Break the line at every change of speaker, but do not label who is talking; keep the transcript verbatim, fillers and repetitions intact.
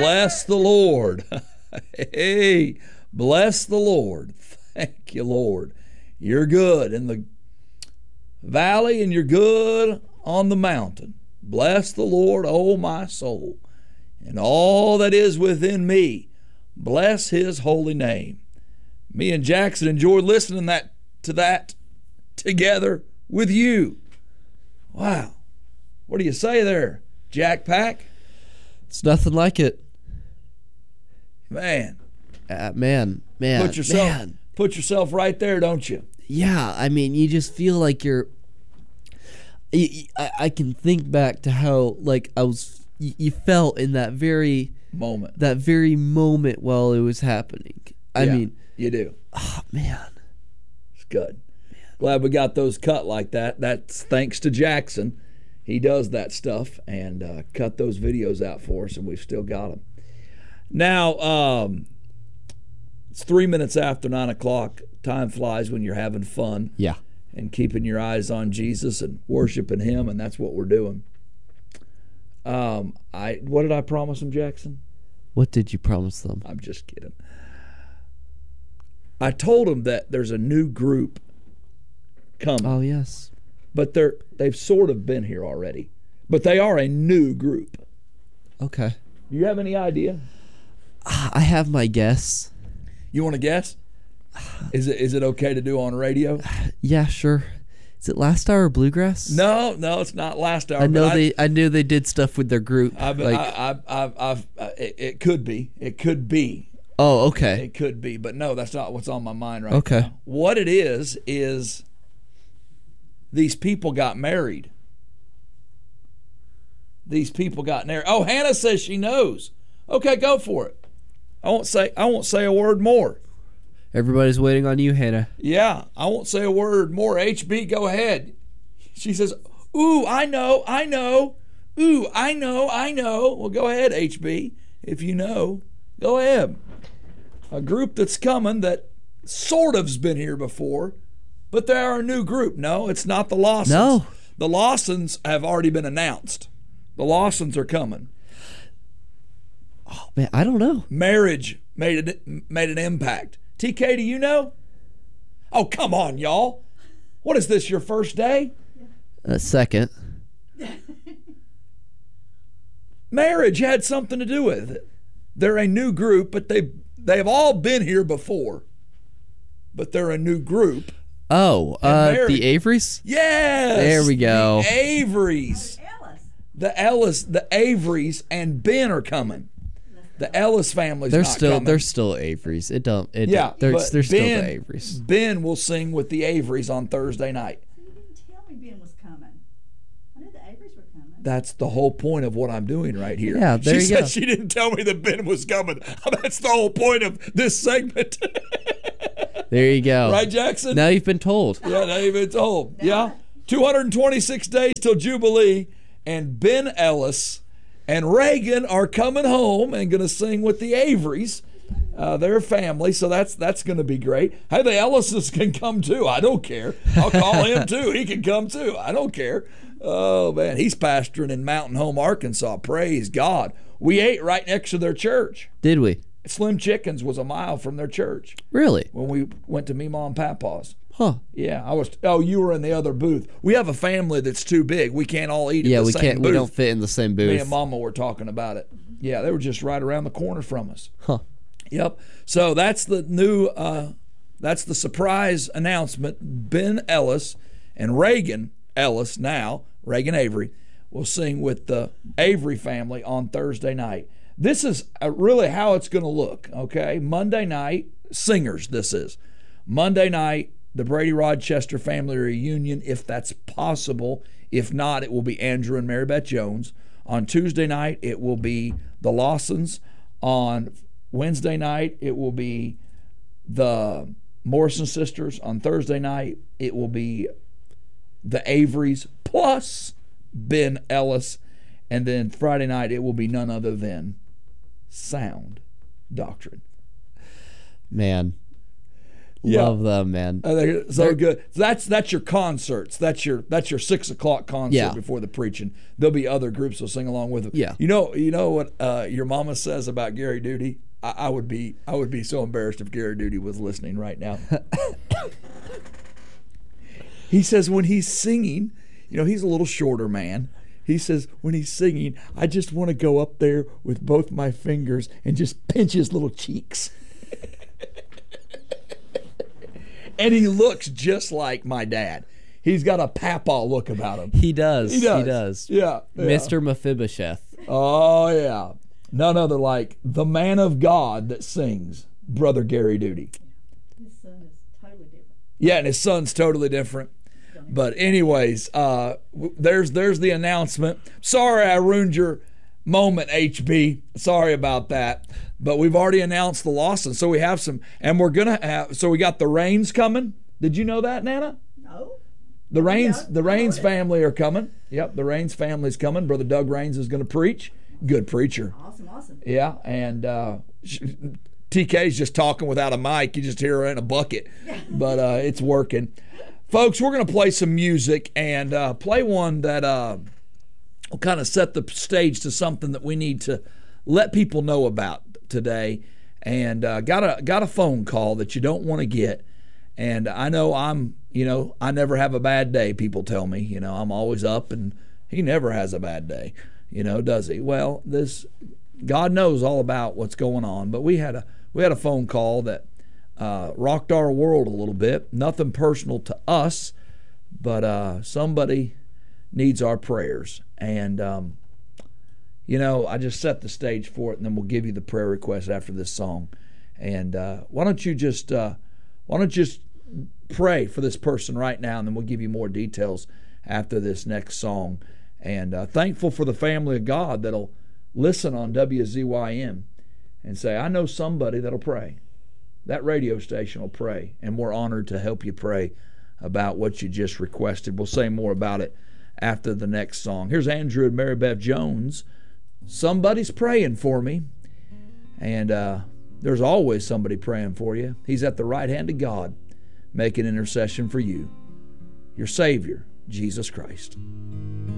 Bless the Lord. Hey, bless the Lord. Thank you, Lord. You're good in the valley and you're good on the mountain. Bless the Lord, O my soul, and all that is within me. Bless his holy name. Me and Jackson enjoyed listening that to that together with you. Wow. What do you say there, Jack Pack?
It's nothing like it.
Man.
Uh, man, man,
Put yourself,
man.
put yourself right there, don't you?
Yeah, I mean, you just feel like you're... I, I can think back to how, like, I was... You felt in that very...
Moment.
That very moment while it was happening. I
Yeah,
mean...
You do.
Oh, man.
It's good. Glad we got those cut like that. That's thanks to Jackson. He does that stuff and uh, cut those videos out for us, and we've still got them. Now, um, it's three minutes after nine o'clock. Time flies when you're having fun.
Yeah.
And keeping your eyes on Jesus and worshiping him, and that's what we're doing. Um, I what did I promise him, Jackson?
What did you promise them?
I'm just kidding. I told him that there's a new group coming.
Oh, yes.
But they're they've sort of been here already. But they are a new group.
Okay.
Do you have any idea?
I have my guess.
You want to guess? Is it is it okay to do on radio?
Yeah, sure. Is it Last Hour Bluegrass?
No, no, it's not Last Hour.
I know
but
they. I, I knew they did stuff with their group.
I've,
like,
I, I, I've, I've, uh, it, it could be. It could be.
oh, okay.
It could be. But no, that's not what's on my mind right
Okay.
now. What it is is these people got married. These people got married. Oh, Hannah says she knows. Okay, go for it. I won't say. I won't say a word more.
Everybody's waiting on you, Hannah.
Yeah, I won't say a word more. H B, go ahead. She says, ooh, I know, I know. Ooh, I know, I know. Well, go ahead, H B. If you know, go ahead. A group that's coming that sort of's been here before, but they are a new group. No, it's not the Lawsons.
No.
The Lawsons have already been announced. The Lawsons are coming.
Oh, man, I don't know.
Marriage made it made an impact. T K, do you know? Oh, come on, y'all. What is this, your first day?
A second.
Marriage had something to do with it. They're a new group, but they they've all been here before. But they're a new group.
Oh, uh, the Averys?
Yes.
There we go.
The Averys. The Ellis, the Averys, and Ben are coming. The Ellis family's
They're
not
still
coming.
they're still Averys. It don't. It
yeah,
don't, they're
but
they're still
Ben,
the Averys.
Ben will sing with the Averys on Thursday night.
You didn't tell me Ben was coming. I knew the Averys were coming.
That's the whole point of what I'm doing right here.
Yeah, there
she
you
said
go.
she didn't tell me that Ben was coming. That's the whole point of this segment.
There you go.
Right, Jackson?
Now you've been told.
Yeah, now you've been told. Yeah. two hundred twenty-six days till Jubilee, and Ben Ellis and Reagan are coming home and going to sing with the Averys, uh, their family. So that's that's going to be great. Hey, the Ellises can come too. I don't care. I'll call him too. He can come too. I don't care. Oh, man. He's pastoring in Mountain Home, Arkansas. Praise God. We ate right next to their church.
Did we?
Slim Chickens was a mile from their church.
Really?
When we went to Meemaw and Papa's.
Huh.
Yeah, I was. Oh, you were in the other booth. We have a family that's too big. We can't all eat.
Yeah,
at the
we
same
can't.
Booth.
We don't fit in the same booth.
Me and Mama were talking about it. Yeah, they were just right around the corner from us.
Huh.
Yep. So that's the new. Uh, that's the surprise announcement. Ben Ellis and Reagan Ellis, now Reagan Avery, will sing with the Avery family on Thursday night. This is uh, really how it's going to look. Okay, Monday night singers. This is Monday night. The Brady Rochester family reunion, if that's possible. If not, it will be Andrew and Mary Beth Jones. On Tuesday night, it will be the Lawsons. On Wednesday night, it will be the Morrison sisters. On Thursday night, it will be the Averys plus Ben Ellis. And then Friday night, it will be none other than Sound Doctrine.
Man.
Yeah.
Love them, man.
Uh, they're so
They're-
good. That's that's your concerts. That's your that's your six o'clock concert
Yeah.
before the preaching. There'll be other groups will sing along with them.
Yeah.
You know you know what uh, your mama says about Gary Duty. I, I would be I would be so embarrassed if Gary Duty was listening right now. He says when he's singing, you know, he's a little shorter man. He says when he's singing, I just want to go up there with both my fingers and just pinch his little cheeks. And he looks just like my dad. He's got a papaw look about him.
He does.
He does.
He does.
Yeah, yeah.
Mister Mephibosheth.
Oh, yeah. None other like the man of God that sings, Brother Gary Duty.
His son is totally different.
Yeah, and his son's totally different. But anyways, uh, w- there's there's the announcement. Sorry I ruined your moment, H B. Sorry about that. But we've already announced the Lawson, so we have some, and we're gonna have. So we got the Rains coming. Did you know that, Nana?
No.
The Rains,
Yeah,
the
I
Rains
heard it.
family are coming. Yep, the Rains family's coming. Brother Doug Rains is going to preach. Good preacher.
Awesome, awesome.
Yeah, and uh, sh- T K's just talking without a mic. You just hear her in a bucket, but uh, it's working. Folks, we're going to play some music and uh, play one that uh, will kind of set the stage to something that we need to let people know about today. And uh, got a got a phone call that you don't want to get. And I know I'm, you know, I never have a bad day. People tell me, you know, I'm always up, and he never has a bad day, you know, does he? Well, this God knows all about what's going on. But we had a we had a phone call that uh, rocked our world a little bit. Nothing personal to us, but uh, somebody needs our prayers. And um, you know, I just set the stage for it, and then we'll give you the prayer request after this song. And uh, why don't you just uh, why don't you just pray for this person right now, and then we'll give you more details after this next song. And uh, thankful for the family of God that'll listen on W Z Y M and say, I know somebody that'll pray. That radio station will pray, and we're honored to help you pray about what you just requested. We'll say more about it after the next song. Here's Andrew and Mary Beth Jones. Somebody's praying for me. And uh, there's always somebody praying for you. He's at the right hand of God, making intercession for you. Your Savior, Jesus Christ.